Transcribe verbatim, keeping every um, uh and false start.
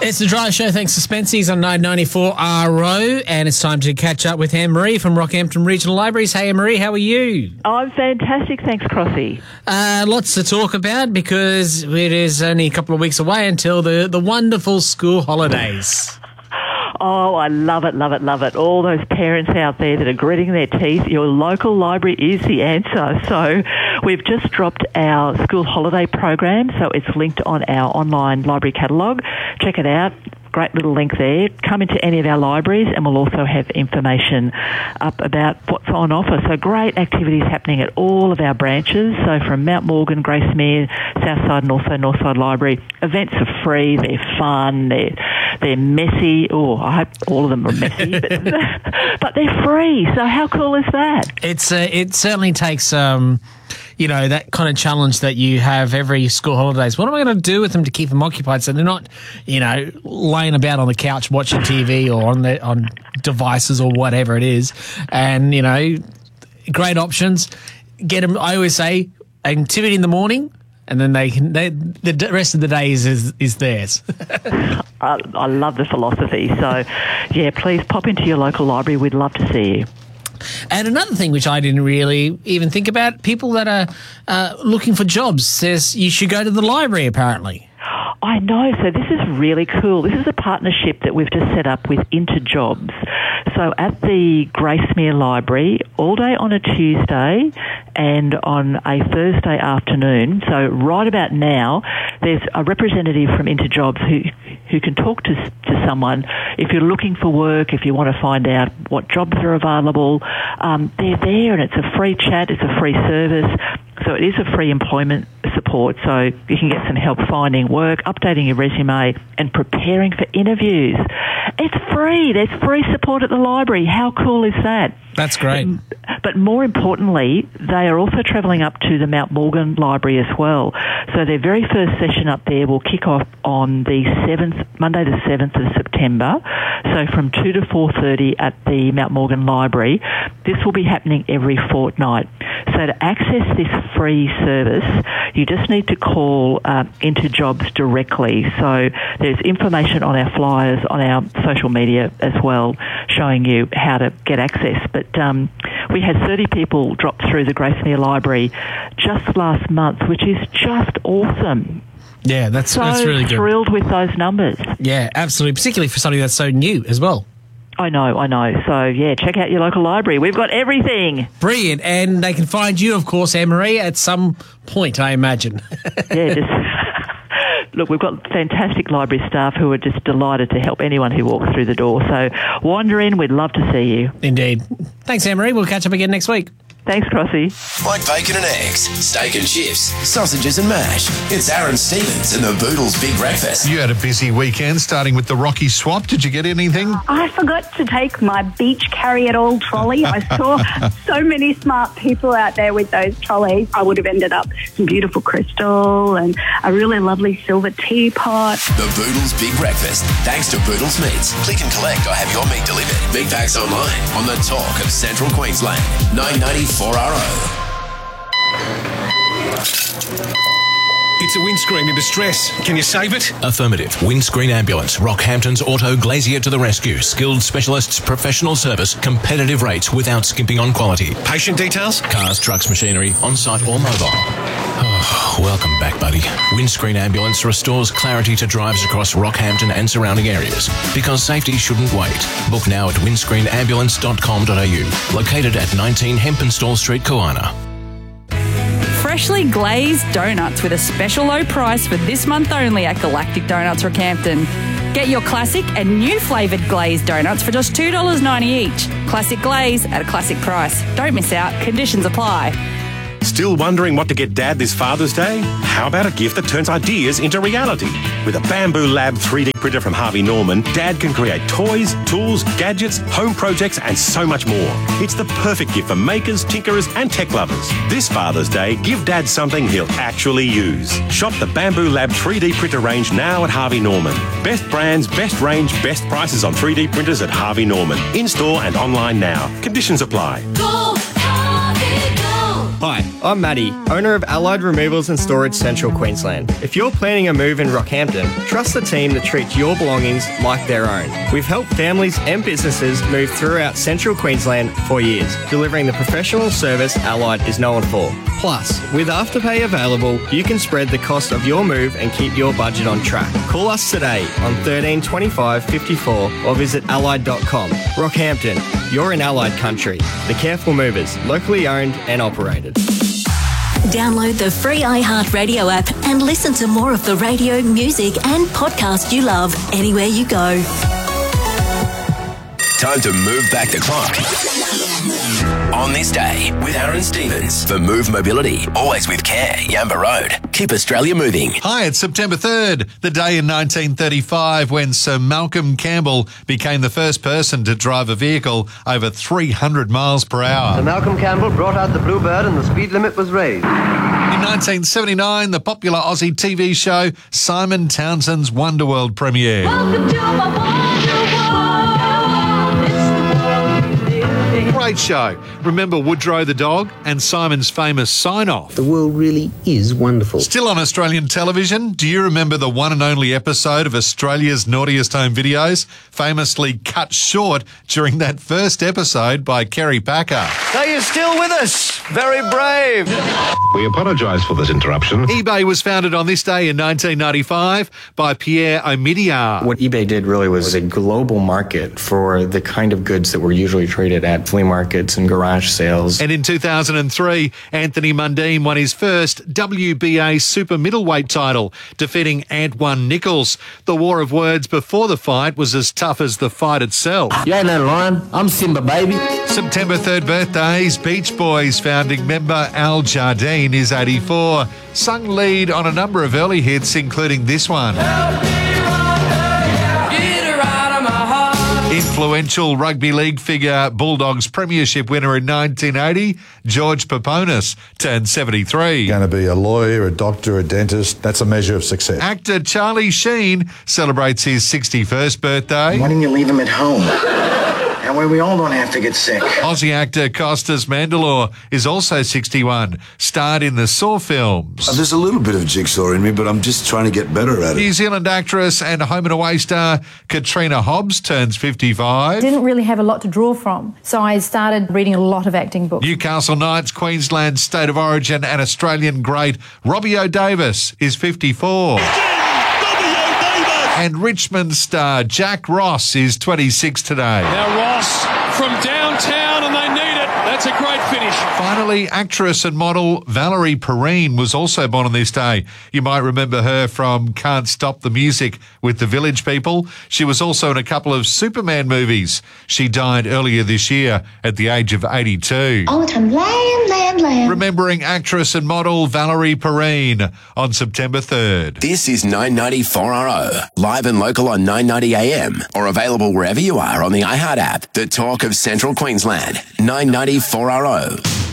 It's the Drive Show. Thanks to Spency's on nine ninety-four R O. And it's time to catch up with Anne-Marie from Rockhampton Regional Libraries. Hey, Anne-Marie, how are you? I'm fantastic. Thanks, Crossy. Uh, lots to talk about because it is only a couple of weeks away until the, the wonderful school holidays. Oh, I love it, love it, love it. All those parents out there that are gritting their teeth, your local library is the answer. So we've just dropped our school holiday program, so it's linked on our online library catalogue. Check it out. Great little link there. Come into any of our libraries and we'll also have information up about what's on offer. So great activities happening at all of our branches. So from Mount Morgan, Gracemere, Southside and also Northside Library. Events are free, they're fun, they're, they're messy. Oh, I hope all of them are messy, but, but they're free. So how cool is that? It's uh, It certainly takes... Um you know, that kind of challenge that you have every school holidays. What am I going to do with them to keep them occupied so they're not, you know, laying about on the couch watching T V or on the, on devices or whatever it is? And, you know, great options. Get them, I always say, activity in the morning and then they can, they, the rest of the day is, is, is theirs. I, I love the philosophy. So, yeah, please pop into your local library. We'd love to see you. And another thing which I didn't really even think about, people that are uh, looking for jobs, says you should go to the library apparently. I know. So this is really cool. This is a partnership that we've just set up with Interjobs. So at the Gracemere Library, all day on a Tuesday and on a Thursday afternoon, so right about now, there's a representative from Interjobs who who can talk to to someone if you're looking for work, if you want to find out what jobs are available. Um, they're there and it's a free chat, it's a free service. So it is a free employment support, so you can get some help finding work, updating your resume and preparing for interviews. It's free. There's free support at the library. How cool is that? That's great. But, but more importantly, they are also travelling up to the Mount Morgan Library as well. So their very first session up there will kick off on the seventh, Monday the seventh of September. So from two to four thirty at the Mount Morgan Library. This will be happening every fortnight. So to access this free service, you just need to call uh, Interjobs directly. So there's information on our flyers, on our social media as well, showing you how to get access. But um, we had thirty people drop through the Gracemere Library just last month, which is just awesome. Yeah, that's, so that's really good. Thrilled with those numbers. Yeah, absolutely, particularly for something that's so new as well. I know, I know. So, yeah, check out your local library. We've got everything. Brilliant. And they can find you, of course, Anne-Marie, at some point, I imagine. Yeah, just... Look, we've got fantastic library staff who are just delighted to help anyone who walks through the door. So, wander in. We'd love to see you. Indeed. Thanks, Anne-Marie. We'll catch up again next week. Thanks, Crossy. Like bacon and eggs, steak and chips, sausages and mash. It's Aaron Stevens and the Boodles Big Breakfast. You had a busy weekend starting with the Rocky Swap. Did you get anything? I forgot to take my beach carry-it-all trolley. I saw so many smart people out there with those trolleys. I would have ended up some beautiful crystal and a really lovely silver teapot. The Boodles Big Breakfast. Thanks to Boodles Meats. Click and collect or have your meat delivered. Big packs online on the talk of Central Queensland. nine ninety-four R O. It's a windscreen in distress. Can you save it? Affirmative. Windscreen Ambulance. Rockhampton's Auto Glazier to the rescue. Skilled specialists, professional service, competitive rates without skimping on quality. Patient details? Cars, trucks, machinery, on-site or mobile. Oh, welcome back, buddy. Windscreen Ambulance restores clarity to drives across Rockhampton and surrounding areas. Because safety shouldn't wait. Book now at windscreen ambulance dot com dot a u. Located at nineteen Hempenstall Street, Koana. Freshly glazed donuts with a special low price for this month only at Galactic Donuts Rockhampton. Get your classic and new flavoured glazed donuts for just two dollars ninety each. Classic glaze at a classic price. Don't miss out. Conditions apply. Still wondering what to get Dad this Father's Day? How about a gift that turns ideas into reality? With a Bamboo Lab three D printer from Harvey Norman, Dad can create toys, tools, gadgets, home projects and so much more. It's the perfect gift for makers, tinkerers and tech lovers. This Father's Day, give Dad something he'll actually use. Shop the Bamboo Lab three D printer range now at Harvey Norman. Best brands, best range, best prices on three D printers at Harvey Norman. In-store and online now. Conditions apply. Go, Harvey, go! Hi, I'm Matty, owner of Allied Removals and Storage Central Queensland. If you're planning a move in Rockhampton, trust the team that treats your belongings like their own. We've helped families and businesses move throughout Central Queensland for years, delivering the professional service Allied is known for. Plus, with Afterpay available, you can spread the cost of your move and keep your budget on track. Call us today on thirteen twenty-five fifty-four or visit allied dot com. Rockhampton, you're in Allied country. The Careful Movers, locally owned and operated. Download the free iHeartRadio app and listen to more of the radio, music and podcast you love anywhere you go. Time to move back the clock. On this day with Aaron Stevens for Move Mobility. Always with care. Yamba Road. Keep Australia moving. Hi, it's September third, the day in nineteen thirty-five when Sir Malcolm Campbell became the first person to drive a vehicle over three hundred miles per hour. Sir Malcolm Campbell brought out the Bluebird and the speed limit was raised. In nineteen seventy-nine, the popular Aussie T V show Simon Townsend's Wonderworld premiered. Welcome to my Wonderworld. Great show. Remember Woodrow the dog and Simon's famous sign-off? The world really is wonderful. Still on Australian television, do you remember the one and only episode of Australia's Naughtiest Home Videos, famously cut short during that first episode by Kerry Packer? So you're still with us. Very brave. We apologise for this interruption. eBay was founded on this day in nineteen ninety-five by Pierre Omidyar. What eBay did really was a global market for the kind of goods that were usually traded at flea markets and garage sales. And in two thousand three, Anthony Mundine won his first W B A super middleweight title, defeating Antwan Nichols. The war of words before the fight was as tough as the fight itself. You ain't no lion. I'm Simba, baby. September third birthdays, Beach Boys founding member Al Jardine is eighty-four. Sung lead on a number of early hits, including this one. Influential rugby league figure, Bulldogs premiership winner in nineteen eighty, George Peponis, turned seventy-three. Going to be a lawyer, a doctor, a dentist. That's a measure of success. Actor Charlie Sheen celebrates his sixty-first birthday. Why didn't you leave him at home? That way we all don't have to get sick. Aussie actor Costas Mandylor is also sixty-one, starred in the Saw films. Uh, there's a little bit of jigsaw in me, but I'm just trying to get better at it. New Zealand actress and Home and Away star Katrina Hobbs turns fifty-five. Didn't really have a lot to draw from, so I started reading a lot of acting books. Newcastle Knights, Queensland State of Origin and Australian great Robbie O'Davis is fifty-four. And Richmond star Jack Ross is twenty-six today. Now Ross from downtown and they need it. That's a great finish. Finally, actress and model Valerie Perrine was also born on this day. You might remember her from Can't Stop the Music with the Village People. She was also in a couple of Superman movies. She died earlier this year at the age of eighty-two. All the time, land, land, land. Remembering actress and model Valerie Perrine on September third. This is nine ninety four R O. Live and local on nine ninety A M or available wherever you are on the iHeart app. The talk of Central Queensland. nine ninety four R O.